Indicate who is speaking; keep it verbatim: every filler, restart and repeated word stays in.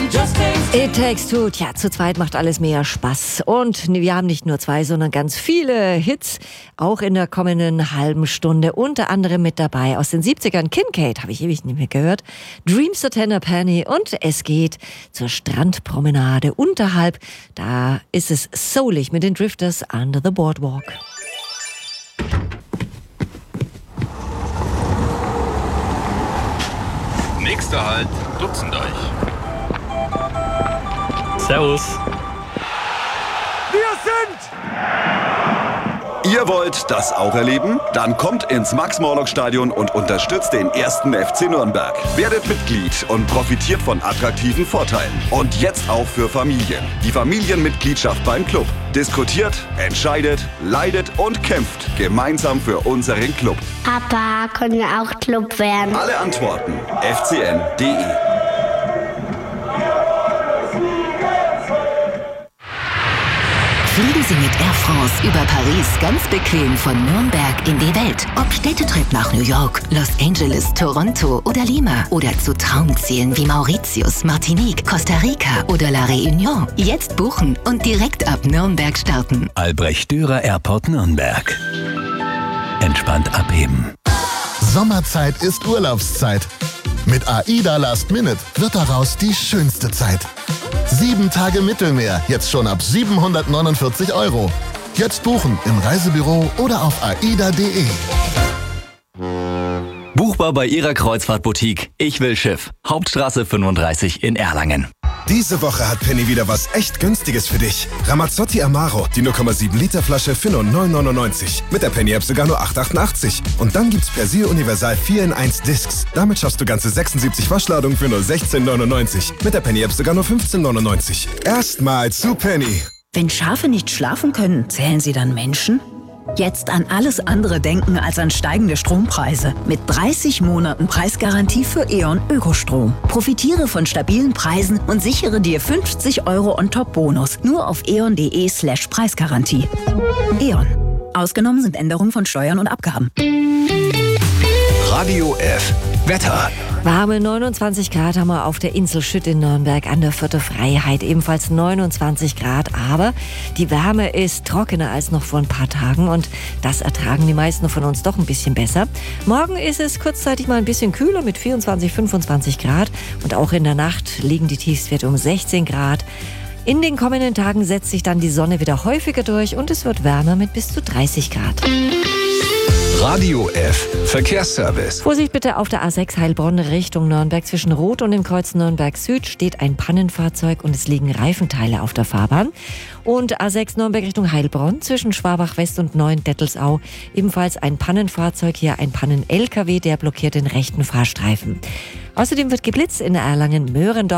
Speaker 1: It Takes Two. Tja, zu zweit macht alles mehr Spaß. Und wir haben nicht nur zwei, sondern ganz viele Hits, auch in der kommenden halben Stunde. Unter anderem mit dabei aus den siebzigern Kincaid, habe ich ewig nicht mehr gehört. Dreams of Tender Penny und es geht zur Strandpromenade unterhalb. Da ist es soulig mit den Drifters Under the Boardwalk.
Speaker 2: Nächster Halt, Dutzenddeich.
Speaker 3: Servus.
Speaker 4: Wir sind...
Speaker 5: Ihr wollt das auch erleben? Dann kommt ins Max-Morlock-Stadion und unterstützt den ersten F C Nürnberg. Werdet Mitglied und profitiert von attraktiven Vorteilen. Und jetzt auch für Familien. Die Familienmitgliedschaft beim Club. Diskutiert, entscheidet, leidet und kämpft gemeinsam für unseren Club.
Speaker 6: Papa, können wir auch Club werden?
Speaker 5: Alle Antworten f c n punkt d e.
Speaker 7: Fliegen Sie mit Air France über Paris ganz bequem von Nürnberg in die Welt. Ob Städtetrip nach New York, Los Angeles, Toronto oder Lima. Oder zu Traumzielen wie Mauritius, Martinique, Costa Rica oder La Réunion. Jetzt buchen und direkt ab Nürnberg starten.
Speaker 8: Albrecht Dürer Airport Nürnberg. Entspannt abheben.
Speaker 9: Sommerzeit ist Urlaubszeit. Mit AIDA Last Minute wird daraus die schönste Zeit. Sieben Tage Mittelmeer, jetzt schon ab siebenhundertneunundvierzig Euro. Jetzt buchen im Reisebüro oder auf aida punkt de.
Speaker 8: Buchbar bei Ihrer Kreuzfahrtboutique Ich will Schiff. Hauptstraße fünfunddreißig in Erlangen.
Speaker 10: Diese Woche hat Penny wieder was echt Günstiges für dich. Ramazzotti Amaro, die null Komma sieben Liter Flasche für nur neun neunundneunzig. Mit der Penny-App sogar nur acht achtundachtzig. Und dann gibt's Persil Universal vier in eins Discs. Damit schaffst du ganze sechsundsiebzig Waschladungen für nur sechzehn neunundneunzig. Mit der Penny-App sogar nur fünfzehn neunundneunzig. Erstmal zu Penny.
Speaker 11: Wenn Schafe nicht schlafen können, zählen sie dann Menschen? Jetzt an alles andere denken als an steigende Strompreise. Mit dreißig Monaten Preisgarantie für E.ON Ökostrom. Profitiere von stabilen Preisen und sichere dir fünfzig Euro On-Top-Bonus. Nur auf eon.de slash Preisgarantie. E.ON. Ausgenommen sind Änderungen von Steuern und Abgaben.
Speaker 8: Radio F. Wetter.
Speaker 1: Warme neunundzwanzig Grad haben wir auf der Insel Schütt in Nürnberg an der Vierter Freiheit. Ebenfalls neunundzwanzig Grad, aber die Wärme ist trockener als noch vor ein paar Tagen und das ertragen die meisten von uns doch ein bisschen besser. Morgen ist es kurzzeitig mal ein bisschen kühler mit vierundzwanzig, fünfundzwanzig Grad und auch in der Nacht liegen die Tiefstwerte um sechzehn Grad. In den kommenden Tagen setzt sich dann die Sonne wieder häufiger durch und es wird wärmer mit bis zu dreißig Grad.
Speaker 8: Radio F. Verkehrsservice.
Speaker 1: Vorsicht bitte auf der A sechs Heilbronn Richtung Nürnberg. Zwischen Rot und dem Kreuz Nürnberg Süd steht ein Pannenfahrzeug und es liegen Reifenteile auf der Fahrbahn. Und A sechs Nürnberg Richtung Heilbronn zwischen Schwabach West und Neuendettelsau ebenfalls ein Pannenfahrzeug, hier ein Pannen-L K W, der blockiert den rechten Fahrstreifen. Außerdem wird geblitzt in Erlangen-Möhrendorf.